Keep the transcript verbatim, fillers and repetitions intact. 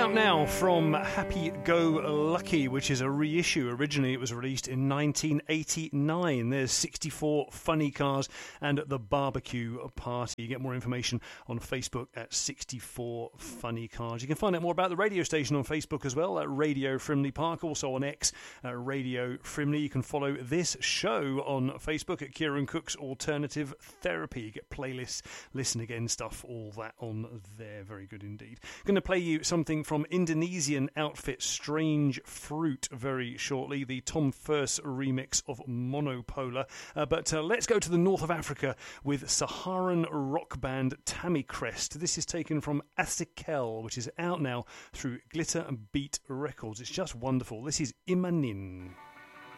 out now from Happy Go Lucky, which is a reissue. Originally, it was released in nineteen eighty-nine. There's sixty-four Funny Cars and the Barbecue Party. You get more information on Facebook at sixty-four Funny Cars. You can find out more about the radio station on Facebook as well, at Radio Frimley Park. Also on X, at Radio Frimley. You can follow this show on Facebook at Kieran Cook's Alternative Therapy. You get playlists, listen again stuff, all that on there. Very good indeed. Going to play you something from Indonesian outfit Strange Fruit very shortly, the Tom First remix of Monopolar. Uh, but uh, let's go to the north of Africa with Saharan rock band Tammy Crest. This is taken from Asikel, which is out now through Glitter and Beat Records. It's just wonderful. This is Imanin.